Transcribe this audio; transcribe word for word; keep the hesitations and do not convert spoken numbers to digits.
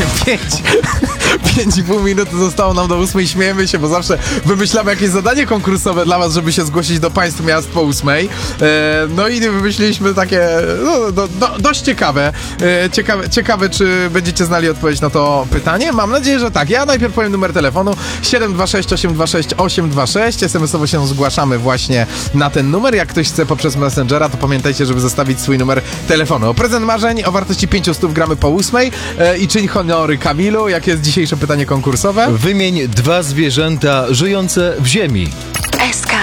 pięć, pięć i pół minuty zostało nam do ósmej. Śmiejemy się, bo zawsze wymyślamy jakieś zadanie konkursowe dla was, żeby się zgłosić do państw miast po ósmej. E, no i wymyśliliśmy takie no, do, do, dość ciekawe. E, ciekawe. Ciekawe, czy będziecie znali odpowiedź na to pytanie. Mam nadzieję, że tak. Ja najpierw powiem numer telefonu siedem dwa sześć osiem dwa sześć osiem dwa sześć. es em esowo się zgłaszamy właśnie na ten numer. Jak ktoś chce poprzez Messengera, to pamiętajcie, żeby zostawić swój numer telefonu. O prezent marzeń o wartości pięćset gramy po ósmej e, i czyń honory Kamilu. Jakie jest dzisiejsze pytanie konkursowe? Wymień dwa zwierzęta żyjące w ziemi. S K